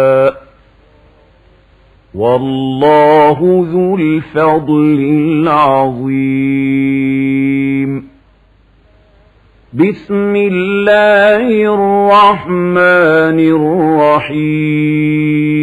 والله ذو الفضل العظيم. بسم الله الرحمن الرحيم.